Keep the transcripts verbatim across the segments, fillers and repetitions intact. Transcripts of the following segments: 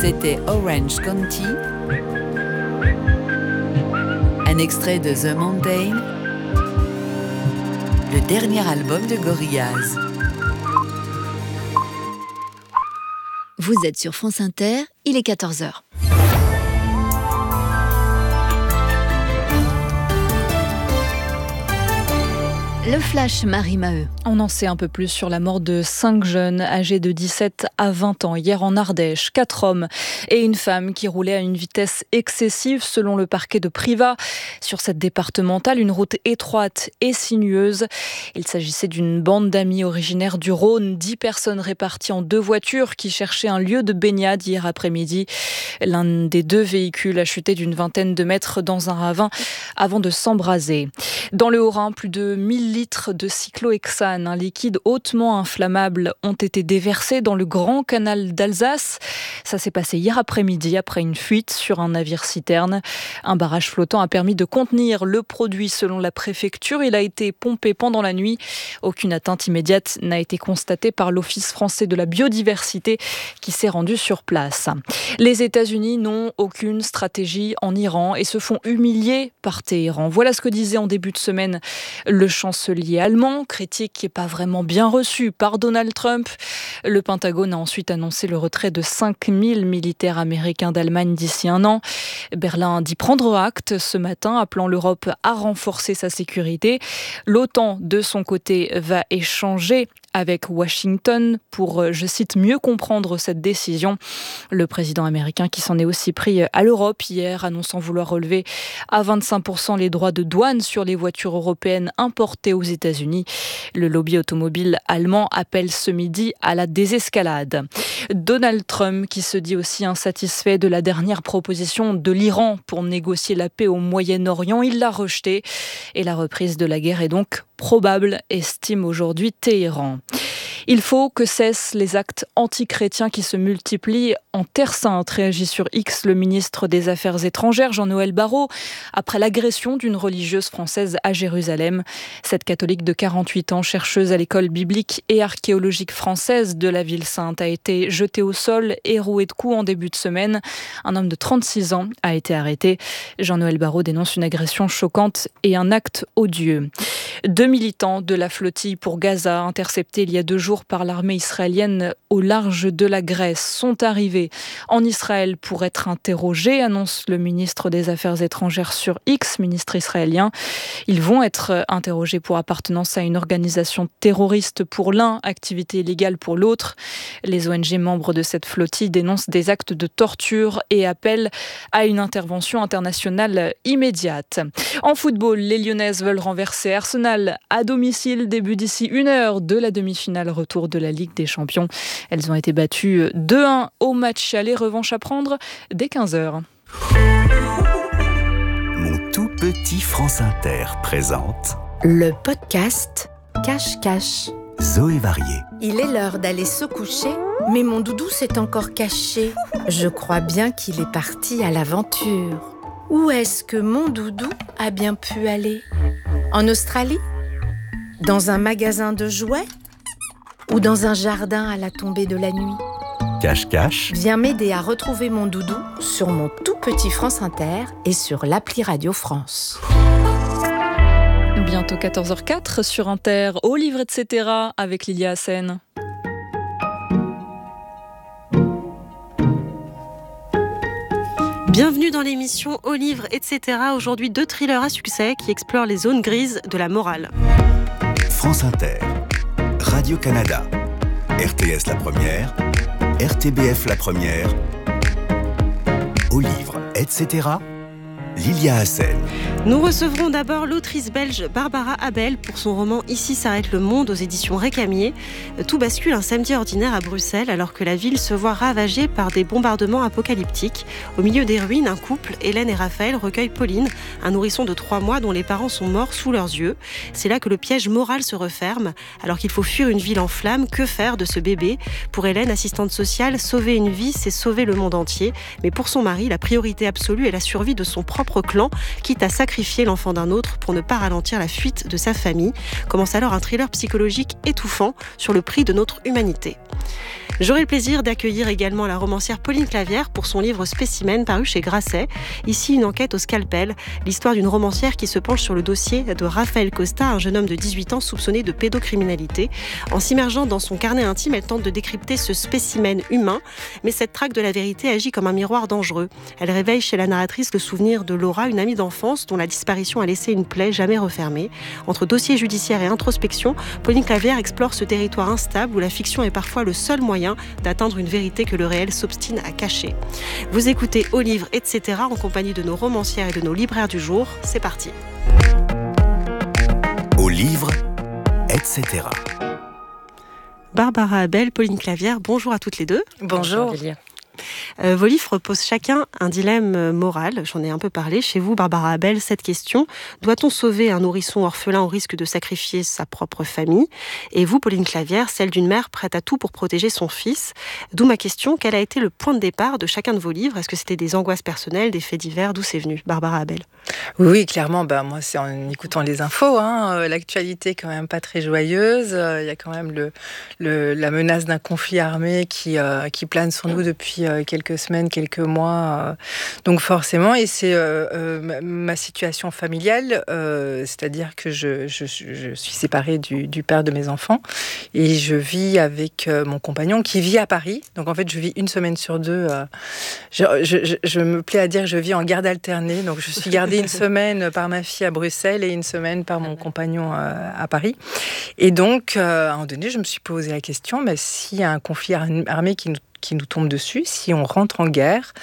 C'était Orange County, un extrait de The Mountain, le dernier album de Gorillaz. Vous êtes sur France Inter, il est quatorze heures. Le flash Marie Maheu. On en sait un peu plus sur la mort de cinq jeunes âgés de dix-sept à vingt ans hier en Ardèche. Quatre hommes et une femme qui roulaient à une vitesse excessive selon le parquet de Privas. Sur cette départementale, une route étroite et sinueuse. Il s'agissait d'une bande d'amis originaires du Rhône. Dix personnes réparties en deux voitures qui cherchaient un lieu de baignade hier après-midi. L'un des deux véhicules a chuté d'une vingtaine de mètres dans un ravin avant de s'embraser. Dans le Haut-Rhin, plus de mille litres de cyclohexane, un liquide hautement inflammable, ont été déversés dans le grand canal d'Alsace. Ça s'est passé hier après-midi après une fuite sur un navire citerne. Un barrage flottant a permis de contenir le produit selon la préfecture. Il a été pompé pendant la nuit. Aucune atteinte immédiate n'a été constatée par l'Office français de la biodiversité qui s'est rendu sur place. Les États-Unis n'ont aucune stratégie en Iran et se font humilier par Téhéran. Voilà ce que disait en début de semaine le chancelier allemand, critique qui n'est pas vraiment bien reçue par Donald Trump. Le Pentagone a ensuite annoncé le retrait de cinq mille militaires américains d'Allemagne d'ici un an. Berlin dit prendre acte ce matin, appelant l'Europe à renforcer sa sécurité. L'OTAN, de son côté, va échanger avec Washington pour, je cite, mieux comprendre cette décision. Le président américain qui s'en est aussi pris à l'Europe hier, annonçant vouloir relever à vingt-cinq pour cent les droits de douane sur les voitures européennes importées aux États-Unis. Le lobby automobile allemand appelle ce midi à la désescalade. Donald Trump qui se dit aussi insatisfait de la dernière proposition de l'Iran pour négocier la paix au Moyen-Orient. Il l'a rejetée et la reprise de la guerre est donc probable, estime aujourd'hui Téhéran. Il faut que cessent les actes antichrétiens qui se multiplient en Terre Sainte, réagit sur X le ministre des Affaires étrangères, Jean-Noël Barrot, après l'agression d'une religieuse française à Jérusalem. Cette catholique de quarante-huit ans, chercheuse à l'école biblique et archéologique française de la ville sainte, a été jetée au sol et rouée de coups en début de semaine. Un homme de trente-six ans a été arrêté. Jean-Noël Barrot dénonce une agression choquante et un acte odieux. Deux militants de la flottille pour Gaza, interceptés il y a deux jours par l'armée israélienne au large de la Grèce, sont arrivés en Israël pour être interrogés, annonce le ministre des Affaires étrangères sur X, ministre israélien. Ils vont être interrogés pour appartenance à une organisation terroriste pour l'un, activité illégale pour l'autre. Les O N G membres de cette flottille dénoncent des actes de torture et appellent à une intervention internationale immédiate. En football, les Lyonnaises veulent renverser Arsenal à domicile, début d'ici une heure de la demi-finale retour de la Ligue des Champions. Elles ont été battues deux un au match aller, revanche à prendre dès quinze heures. Mon tout petit France Inter présente le podcast Cache-Cache. Zoé Varié. Il est l'heure d'aller se coucher, mais mon doudou s'est encore caché. Je crois bien qu'il est parti à l'aventure. Où est-ce que mon doudou a bien pu aller ? En Australie ? Dans un magasin de jouets ? Ou dans un jardin à la tombée de la nuit ? Cache-Cache. Viens m'aider à retrouver mon doudou sur mon tout petit France Inter et sur l'appli Radio France. Bientôt quatorze heures quatre sur Inter, au livre, et cetera avec Lilia Hassen. Bienvenue dans l'émission Au livre, et cetera. Aujourd'hui, deux thrillers à succès qui explorent les zones grises de la morale. France Inter, Radio-Canada, R T S la première, R T B F la première, Au livre, et cetera. Lilia Hassen. Nous recevrons d'abord l'autrice belge Barbara Abel pour son roman « Ici s'arrête le monde » aux éditions Récamier. Tout bascule un samedi ordinaire à Bruxelles alors que la ville se voit ravagée par des bombardements apocalyptiques. Au milieu des ruines, un couple, Hélène et Raphaël, recueille Pauline, un nourrisson de trois mois dont les parents sont morts sous leurs yeux. C'est là que le piège moral se referme. Alors qu'il faut fuir une ville en flammes, que faire de ce bébé ? Pour Hélène, assistante sociale, sauver une vie, c'est sauver le monde entier. Mais pour son mari, la priorité absolue est la survie de son propre clan, quitte à sacrifier l'enfant d'un autre pour ne pas ralentir la fuite de sa famille. Commence alors un thriller psychologique étouffant sur le prix de notre humanité. J'aurai le plaisir d'accueillir également la romancière Pauline Clavière pour son livre Spécimen paru chez Grasset. Ici, une enquête au scalpel, l'histoire d'une romancière qui se penche sur le dossier de Rafael Costa, un jeune homme de dix-huit ans soupçonné de pédocriminalité. En s'immergeant dans son carnet intime, elle tente de décrypter ce spécimen humain, mais cette traque de la vérité agit comme un miroir dangereux. Elle réveille chez la narratrice le souvenir de Laura, une amie d'enfance dont la disparition a laissé une plaie jamais refermée. Entre dossier judiciaire et introspection, Pauline Clavière explore ce territoire instable où la fiction est parfois le seul moyen d'atteindre une vérité que le réel s'obstine à cacher. Vous écoutez Au livre, et cetera en compagnie de nos romancières et de nos libraires du jour. C'est parti. Au livre, et cetera. Barbara Abel, Pauline Clavière, bonjour à toutes les deux. Bonjour. Bonjour. Euh, vos livres posent chacun un dilemme moral. J'en ai un peu parlé. Chez vous, Barbara Abel, cette question: doit-on sauver un nourrisson orphelin au risque de sacrifier sa propre famille? Et vous, Pauline Clavière, celle d'une mère prête à tout pour protéger son fils. D'où ma question: quel a été le point de départ de chacun de vos livres? Est-ce que c'était des angoisses personnelles, des faits divers? D'où c'est venu, Barbara Abel? Oui, clairement, bah, moi, c'est en écoutant les infos. Hein. L'actualité est quand même pas très joyeuse. Il y a quand même le, le, la menace d'un conflit armé qui, euh, qui plane sur nous depuis euh, quelques semaines, quelques mois. Euh. Donc forcément, et c'est euh, euh, ma situation familiale, euh, c'est-à-dire que je, je, je suis séparée du, du père de mes enfants et je vis avec euh, mon compagnon qui vit à Paris. Donc en fait, je vis une semaine sur deux. Euh, je, je, je, je me plais à dire que je vis en garde alternée. Donc je suis gardée une semaine par ma fille à Bruxelles et une semaine par mon compagnon euh, à Paris. Et donc, euh, à un moment donné, je me suis posé la question, mais s'il y a un conflit armé qui nous, qui nous tombe dessus, si on rentre en guerre,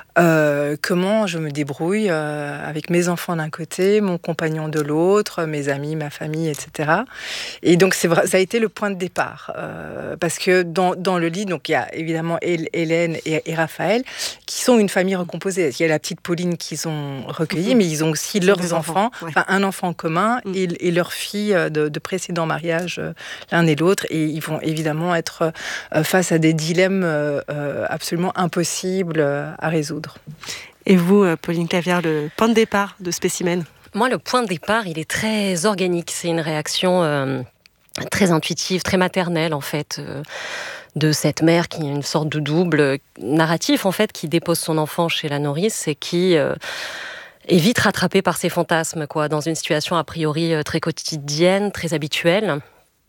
Euh, comment je me débrouille euh, avec mes enfants d'un côté, mon compagnon de l'autre, mes amis, ma famille, et cetera. Et donc c'est vrai, ça a été le point de départ euh, parce que dans, dans le livre, donc il y a évidemment Hélène et, et Raphaël qui sont une famille recomposée. Il y a la petite Pauline qu'ils ont recueillie, mmh. mais ils ont aussi leurs Des enfants, enfants ouais. enfin un enfant en commun mmh. et, et leur fille de, de précédents mariages euh, l'un et l'autre, et ils vont évidemment être euh, face à des dilemmes euh, absolument impossibles euh, à résoudre. Et vous, Pauline Clavière, le point de départ de Spécimen? Moi, le point de départ, il est très organique. C'est une réaction euh, très intuitive, très maternelle, en fait, euh, de cette mère qui est une sorte de double narratif, en fait, qui dépose son enfant chez la nourrice et qui euh, est vite rattrapée par ses fantasmes, quoi, dans une situation a priori très quotidienne, très habituelle.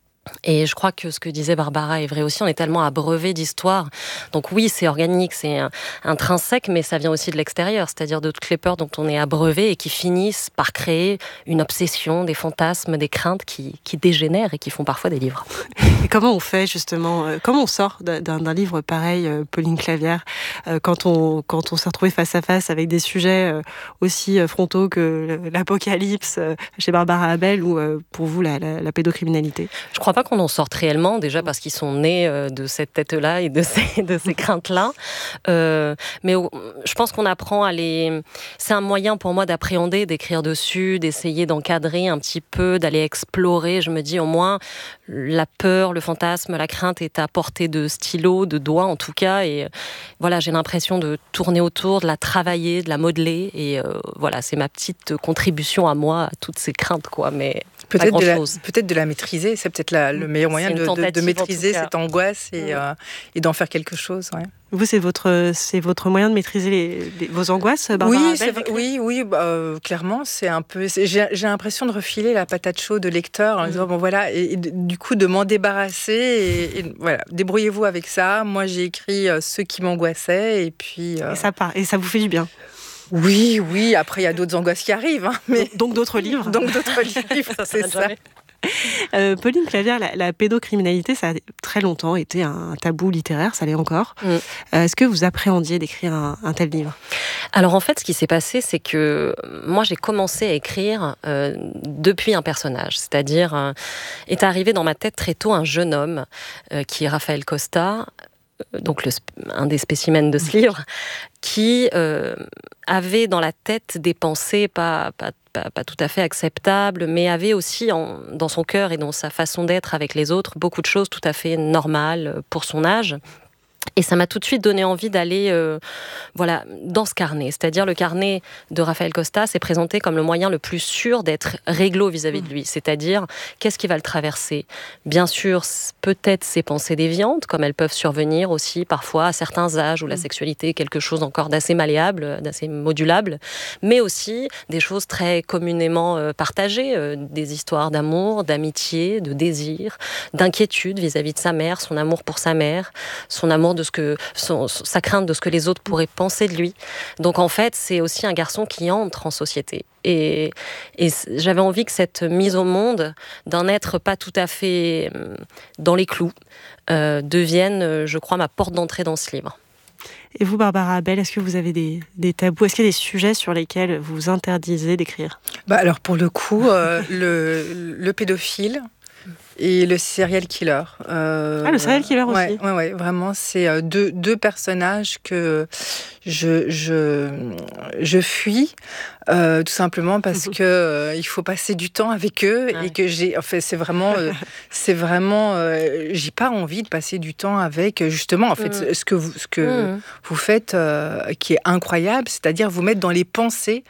Et je crois que ce que disait Barbara est vrai aussi, on est tellement abreuvé d'histoires. Donc oui, c'est organique, c'est intrinsèque, mais ça vient aussi de l'extérieur, c'est-à-dire de toutes les peurs dont on est abreuvé et qui finissent par créer une obsession, des fantasmes, des craintes qui, qui dégénèrent et qui font parfois des livres. Et comment on fait justement, euh, comment on sort d'un, d'un livre pareil, euh, Pauline Clavière, euh, quand on, quand on s'est retrouvé face à face avec des sujets euh, aussi frontaux que l'apocalypse euh, chez Barbara Abel ou euh, pour vous la, la, la pédocriminalité? Je crois pas qu'on en sorte réellement, déjà parce qu'ils sont nés euh, de cette tête-là et de ces, de ces craintes-là. Euh, mais euh, je pense qu'on apprend à les... C'est un moyen pour moi d'appréhender, d'écrire dessus, d'essayer d'encadrer un petit peu, d'aller explorer. Je me dis au moins, la peur, le fantasme, la crainte est à portée de stylo, de doigt en tout cas. Et euh, voilà, j'ai l'impression de tourner autour, de la travailler, de la modeler. Et euh, voilà, c'est ma petite contribution à moi, à toutes ces craintes, quoi. Mais peut-être de, la, peut-être de la maîtriser, c'est peut-être la, le meilleur moyen de, de, de maîtriser cette angoisse et, mmh. euh, et d'en faire quelque chose. Ouais. Vous, c'est votre, c'est votre moyen de maîtriser les, les, vos angoisses, Barbara Oui, Abel, c'est, oui, oui bah, euh, clairement, c'est un peu. C'est, j'ai, j'ai l'impression de refiler la patate chaude de lecteur en mmh. disant bon voilà, et, et du coup de m'en débarrasser et, et voilà, débrouillez-vous avec ça. Moi, j'ai écrit euh, ce qui m'angoissait et puis. Euh... Et ça part, et ça vous fait du bien. Oui, oui. Après, il y a d'autres angoisses qui arrivent, hein, mais donc, donc d'autres livres. donc d'autres livres, ça, c'est ça. Euh, Pauline Clavière, la, la pédocriminalité, ça a très longtemps été un tabou littéraire, ça l'est encore. Mm. Euh, est-ce que vous appréhendiez d'écrire un, un tel livre ? Alors en fait, ce qui s'est passé, c'est que moi, j'ai commencé à écrire euh, depuis un personnage. C'est-à-dire, euh, est arrivé dans ma tête très tôt un jeune homme, euh, qui est Rafael Costa, donc le, un des spécimens de ce livre, qui euh, avait dans la tête des pensées pas, pas, pas, pas tout à fait acceptables, mais avait aussi en, dans son cœur et dans sa façon d'être avec les autres beaucoup de choses tout à fait normales pour son âge. Et ça m'a tout de suite donné envie d'aller euh, voilà, dans ce carnet. C'est-à-dire le carnet de Rafael Costa s'est présenté comme le moyen le plus sûr d'être réglo vis-à-vis de lui. C'est-à-dire, qu'est-ce qui va le traverser ? Bien sûr, peut-être ses pensées déviantes, comme elles peuvent survenir aussi parfois à certains âges où la sexualité est quelque chose encore d'assez malléable, d'assez modulable, mais aussi des choses très communément euh, partagées, euh, des histoires d'amour, d'amitié, de désir, d'inquiétude vis-à-vis de sa mère, son amour pour sa mère, son amour de ce que son, sa crainte de ce que les autres pourraient penser de lui. Donc en fait, c'est aussi un garçon qui entre en société. Et, et j'avais envie que cette mise au monde d'un être pas tout à fait dans les clous euh, devienne, je crois, ma porte d'entrée dans ce livre. Et vous, Barbara Abel, est-ce que vous avez des, des tabous ? Est-ce qu'il y a des sujets sur lesquels vous vous interdisez d'écrire ? Bah alors pour le coup, euh, le, le pédophile et le serial killer. Euh, ah, le serial killer aussi. Ouais, ouais, ouais, vraiment, c'est deux, deux personnages que je, je, je fuis, euh, tout simplement parce que euh, il faut passer du temps avec eux ouais. et que j'ai, en fait, c'est vraiment, euh, c'est vraiment, euh, j'ai pas envie de passer du temps avec, justement, en fait, mmh. ce que vous, ce que mmh. vous faites, euh, qui est incroyable, c'est-à-dire vous mettre dans les pensées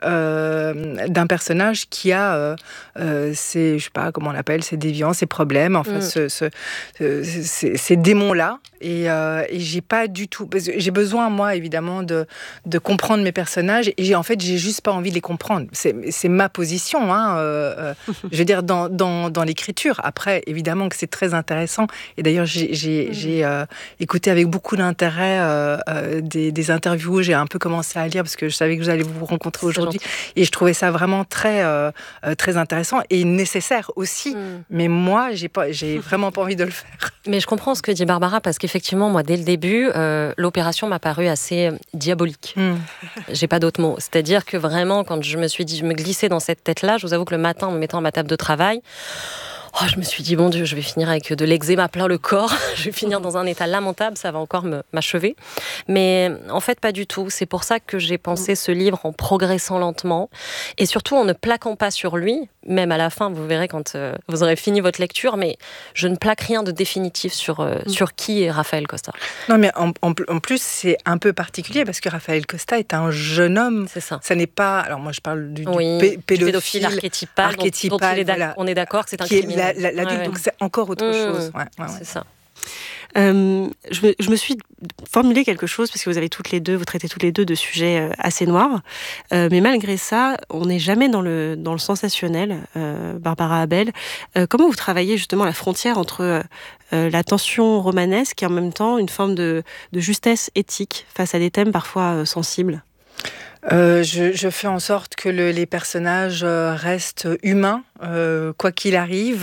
euh, d'un personnage qui a, euh, euh, ces, je sais pas comment on l'appelle, ses déviances, ses problèmes, enfin, mmh. ce, ce, ce, ces, ces démons-là, et, euh, et j'ai pas du tout, parce que j'ai besoin, moi, évidemment, de, de comprendre mes personnages, et j'ai, en fait, j'ai juste pas envie de les comprendre. C'est, c'est ma position, hein, euh, je veux dire, dans, dans, dans l'écriture. Après, évidemment que c'est très intéressant, et d'ailleurs, j'ai, j'ai, mmh. j'ai euh, écouté avec beaucoup d'intérêt euh, euh, des, des interviews, j'ai un peu commencé à lire, parce que je savais que vous allez vous rencontrer aujourd'hui, et je trouvais ça vraiment très, euh, très intéressant, et nécessaire aussi, mmh. mais moi, j'ai, pas, j'ai vraiment pas envie de le faire. Mais je comprends ce que dit Barbara, parce qu'effectivement, moi, dès le début, euh, l'opération m'a paru assez diabolique. Mm. J'ai pas d'autre mot. C'est-à-dire que vraiment, quand je me suis dit, je me glissais dans cette tête-là, je vous avoue que le matin, en me mettant à ma table de travail, oh, je me suis dit, bon Dieu, je vais finir avec de l'eczéma plein le corps, je vais finir dans un état lamentable, ça va encore me, m'achever. Mais en fait, pas du tout. C'est pour ça que j'ai pensé ce livre en progressant lentement, et surtout en ne plaquant pas sur lui, même à la fin, vous verrez quand euh, vous aurez fini votre lecture, mais je ne plaque rien de définitif sur, euh, mm. sur qui est Rafael Costa. Non, mais en, en, en plus, c'est un peu particulier, parce que Rafael Costa est un jeune homme. C'est ça. Ça n'est pas... Alors moi, je parle du, oui, du pé- pédophile, du pédophile archétypal, archétypal dont, dont il est voilà, on est d'accord que c'est un qui criminel. Est la, la, l'adulte, ouais, ouais. Donc c'est encore autre mmh, chose. Ouais, ouais, ouais. C'est ça. Euh, je, me, je me suis formulé quelque chose, parce que vous avez toutes les deux, vous traitez toutes les deux de sujets euh, assez noirs, euh, mais malgré ça, on n'est jamais dans le, dans le sensationnel, euh, Barbara Abel. Euh, comment vous travaillez justement la frontière entre euh, la tension romanesque et en même temps une forme de, de justesse éthique face à des thèmes parfois euh, sensibles ? Euh, je, je fais en sorte que le, les personnages restent humains, euh, quoi qu'il arrive.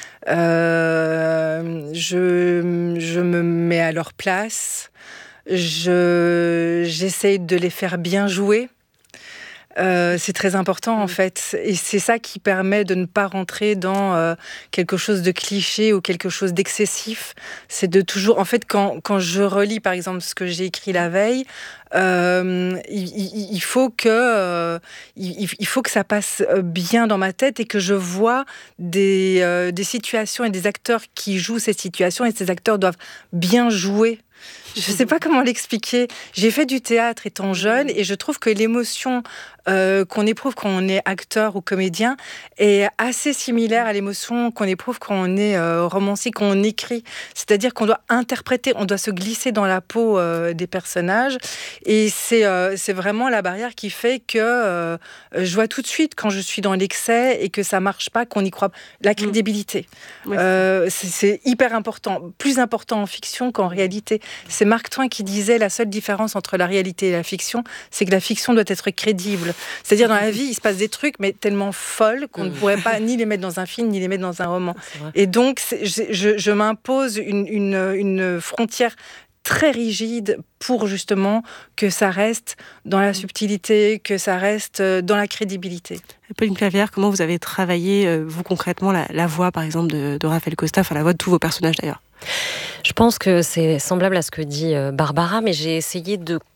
Euh, je, je me mets à leur place. Je, j'essaye de les faire bien jouer. Euh, c'est très important en fait, et c'est ça qui permet de ne pas rentrer dans euh, quelque chose de cliché ou quelque chose d'excessif. C'est de toujours, en fait, quand, quand je relis par exemple ce que j'ai écrit la veille, euh, il, il faut que euh, il, il faut que ça passe bien dans ma tête et que je vois des, euh, des situations et des acteurs qui jouent ces situations, et ces acteurs doivent bien jouer. Je ne sais pas comment l'expliquer. J'ai fait du théâtre étant jeune, et je trouve que l'émotion euh, qu'on éprouve quand on est acteur ou comédien est assez similaire à l'émotion qu'on éprouve quand on est euh, romancier, quand on écrit. C'est-à-dire qu'on doit interpréter, on doit se glisser dans la peau euh, des personnages. Et c'est, euh, c'est vraiment la barrière qui fait que euh, je vois tout de suite quand je suis dans l'excès et que ça ne marche pas, qu'on y croit. La crédibilité. Mmh. Euh, c'est, c'est hyper important. Plus important en fiction qu'en réalité. C'est Mark Twain qui disait la seule différence entre la réalité et la fiction, c'est que la fiction doit être crédible. C'est-à-dire dans la vie, il se passe des trucs, mais tellement folles qu'on ne pourrait pas ni les mettre dans un film, ni les mettre dans un roman. Et donc, c'est, je, je m'impose une, une, une frontière très rigide pour justement que ça reste dans la subtilité, que ça reste dans la crédibilité. Pauline Clavière, comment vous avez travaillé, vous concrètement, la, la voix, par exemple, de, de Rafael Costa, enfin la voix de tous vos personnages d'ailleurs ? Je pense que c'est semblable à ce que dit Barbara, mais j'ai essayé de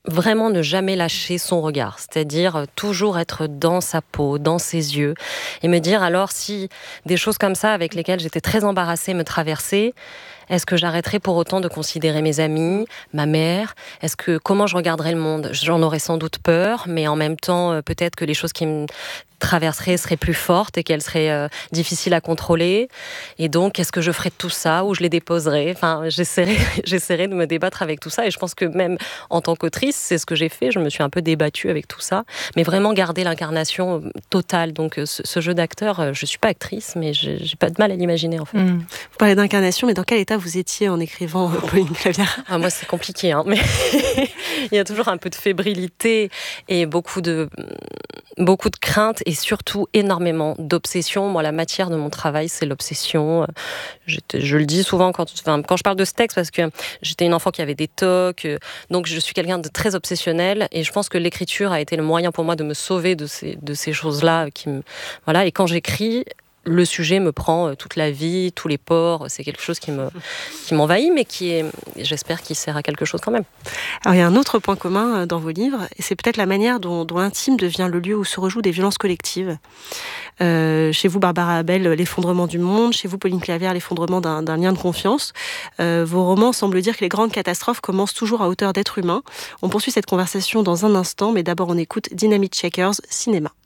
vraiment ne jamais lâcher son regard, c'est-à-dire toujours être dans sa peau, dans ses yeux, et me dire alors si des choses comme ça avec lesquelles j'étais très embarrassée me traversaient, est-ce que j'arrêterais pour autant de considérer mes amis, ma mère? Est-ce que comment je regarderais le monde? J'en aurais sans doute peur, mais en même temps, peut-être que les choses qui me traverseraient seraient plus fortes et qu'elles seraient euh, difficiles à contrôler. Et donc, qu'est-ce que je ferais de tout ça? Où je les déposerais? Enfin, j'essaierais, j'essaierais de me débattre avec tout ça. Et je pense que même en tant qu'autrice, c'est ce que j'ai fait. Je me suis un peu débattue avec tout ça. Mais vraiment garder l'incarnation totale. Donc, ce, ce jeu d'acteur, je ne suis pas actrice, mais j'ai, j'ai pas de mal à l'imaginer, en fait. Mmh. Vous parlez d'incarnation, mais dans quel état vous étiez en écrivant euh, Pauline Clavière? Ah, moi, c'est compliqué, hein, mais il y a toujours un peu de fébrilité et beaucoup de, beaucoup de crainte et surtout énormément d'obsession. Moi, la matière de mon travail, c'est l'obsession. Je, je le dis souvent quand, enfin, quand je parle de ce texte, parce que j'étais une enfant qui avait des tocs, donc je suis quelqu'un de très obsessionnel et je pense que l'écriture a été le moyen pour moi de me sauver de ces, de ces choses-là. Qui me, voilà. Et quand j'écris, le sujet me prend toute la vie, tous les pores. C'est quelque chose qui, me, qui m'envahit, mais qui est, j'espère qu'il sert à quelque chose quand même. Alors, il y a un autre point commun dans vos livres, et c'est peut-être la manière dont, dont l'intime devient le lieu où se rejouent des violences collectives. Euh, chez vous, Barbara Abel, l'effondrement du monde. Chez vous, Pauline Clavière, l'effondrement d'un, d'un lien de confiance. Euh, vos romans semblent dire que les grandes catastrophes commencent toujours à hauteur d'êtres humains. On poursuit cette conversation dans un instant, mais d'abord on écoute Dynamite Shakers, Cinéma.